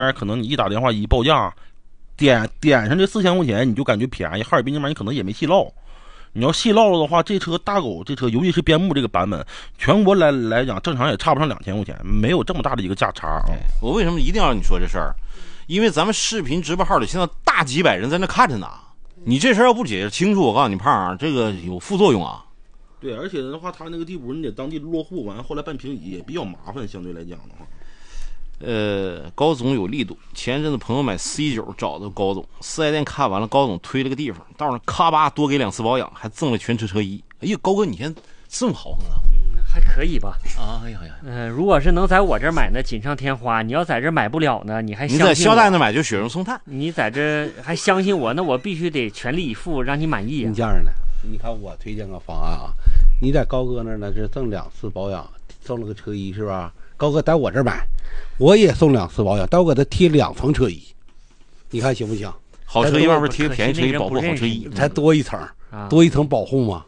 可能你一打电话一报价，点上这4000块钱，你就感觉便宜。哈尔滨这边你可能也没细唠。你要细唠了的话，这车大狗这车，尤其是边牧这个版本，全国来讲正常也差不上2000块钱，没有这么大的一个价差啊。 我为什么一定要让你说这事儿？因为咱们视频直播号里现在大几百人在那看着呢。你这事儿要不解释清楚，我告诉你胖，这个有副作用啊。 对，而且的话，他那个地步你得当地落户完，后来办平移也比较麻烦，相对来讲的话。 高总有力度。前阵子朋友买 C9 找的高总，4S店看完了，高总推了个地方，到那咔吧多给2次保养，还赠了全车车衣。哎呀，高哥你现在这么豪横啊？ 还可以吧。 哎呀呀， 如果是能在我这儿买呢，锦上添花。你要在这儿买不了呢，你还相信我？ 你在肖大那买就雪中送炭。 你在这还相信我，那我必须得全力以赴让你满意啊。 你这样的，你看我推荐个方案啊，你在高哥那儿呢是赠2次保养，送了个车衣是吧？高哥在我这儿买，我也送2次保养，但我给他贴2层车衣，你看行不行？ 好车衣外面贴便宜车衣，保护好车衣， 才多一层，多一层保护嘛。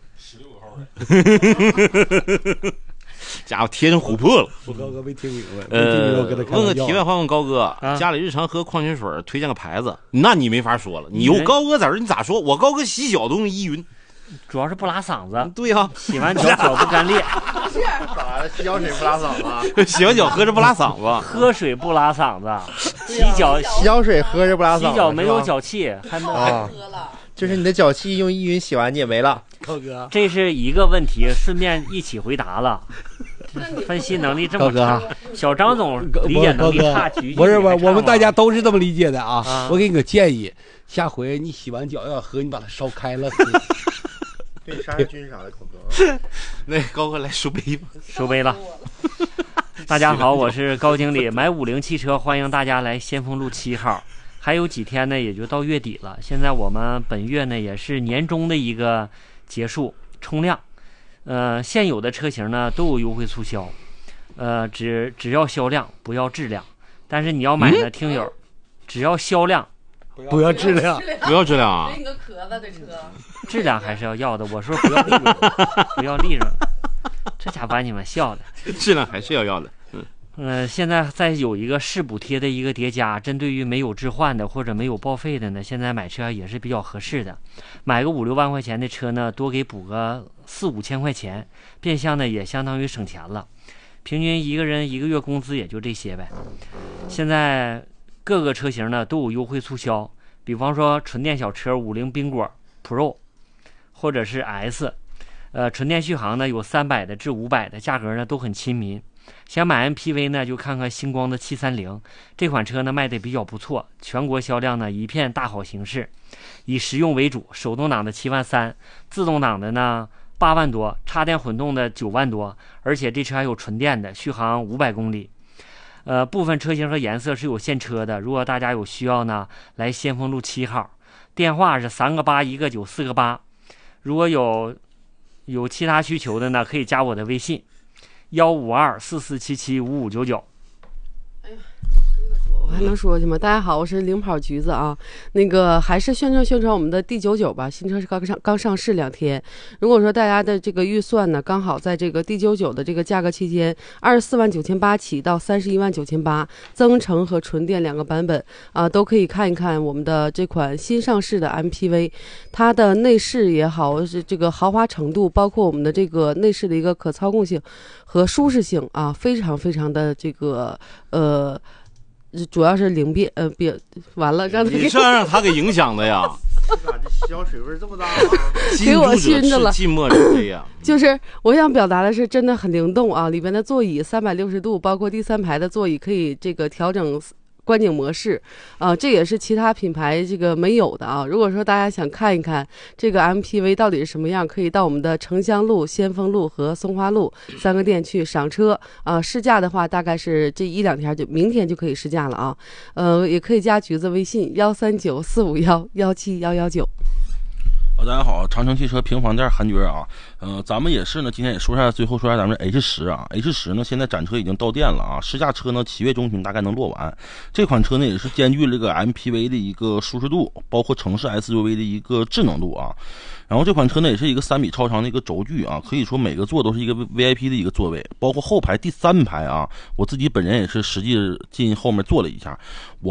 家伙贴成琥珀了。 我高哥没听明白。 问个题外话，问高哥，家里日常喝矿泉水推荐个牌子，那你没法说了。你有高哥在这，你咋说？我高哥洗脚都用依云， 主要是不拉嗓子。 对呀， 洗完脚脚不干裂。 是咋的？洗脚水不拉嗓子？ 洗完脚喝着不拉嗓子？ 喝水不拉嗓子，洗脚水喝着不拉嗓子。 洗脚没有脚气，还能喝了。就是你的脚气用依云洗完你也没了。 高哥， 这是一个问题，顺便一起回答了。分析能力这么差，小张总理解能力差， 不是我们大家都是这么理解的啊。我给你个建议，下回你洗完脚要喝，你把它烧开了喝。 对杀菌啥的可能。 那高哥来收杯吧， 收杯了。大家好，我是高经理，买50汽车，欢迎大家来先锋路7号。还有几天呢，也就到月底了。现在我们本月呢也是年终的一个结束冲量。现有的车型呢都有优惠促销，只要销量不要质量。但是你要买呢，听友，只要销量， 不要质量， 不要质量啊！ 给你个壳子的车， 质量还是要的。我说不要利润，不要利润，这家把你们笑的。 质量还是要的。 现在再有一个市补贴的一个叠加，针对于没有置换的或者没有报废的呢，现在买车也是比较合适的。买个5、6万块钱的车呢，多给补个4、5千块钱，变相呢也相当于省钱了。平均一个人一个月工资也就这些呗。现在各个车型呢都有优惠促销，比方说纯电小车50缤果 Pro 或者是 S，纯电续航呢有300的至500的，价格呢都很亲民。想买 MPV 呢，就看看星光的730，这款车呢卖的比较不错，全国销量呢一片大好形势。以实用为主，手动挡的7万3，自动挡的呢8万多，插电混动的9万多，而且这车还有纯电的，续航500公里。部分车型和颜色是有现车的，如果大家有需要呢，来先锋路7号，电话是3个8，1个9，4个8。如果有其他需求的呢，可以加我的微信。15244775599。 我还能说去吗？大家好，我是领跑橘子啊。那个还是宣传我们的 D99吧，新车是刚上市2天。如果说大家的这个预算呢，刚好在这个 D99的这个价格期间，24万9800起到31万9800，增程和纯电2个版本啊，都可以看一看我们的这款新上市的 MPV， 它的内饰也好，是这个豪华程度，包括我们的这个内饰的一个可操控性和舒适性啊，非常非常的这个主要是灵便，别完了，刚才你这让他给影响的呀！ 咋这洗脚水味这么大吗？ 给我熏着了， 近墨者呀。 就是我想表达的是，真的很灵动啊！里边的座椅360度，包括第3排的座椅可以这个调整观景模式，这也是其他品牌这个没有的啊。如果说大家想看一看这个 MPV 到底是什么样，可以到我们的城乡路、先锋路和松花路3个店去赏车啊。试驾的话，大概是这1、2天，就明天就可以试驾了啊。也可以加橘子微信13945117119。 大家好，长城汽车平房店韩军啊，咱们也是呢，今天也说一下，最后说一下咱们的 H10啊，H10呢现在展车已经到店了啊，试驾车呢7月中旬大概能落完。这款车呢也是兼具了这个 MPV 的一个舒适度，包括城市 SUV 的一个智能度啊。然后这款车呢也是一个3米超长的一个轴距啊，可以说每个座都是一个 VIP 的一个座位，包括后排第3排啊，我自己本人也是实际进后面坐了一下，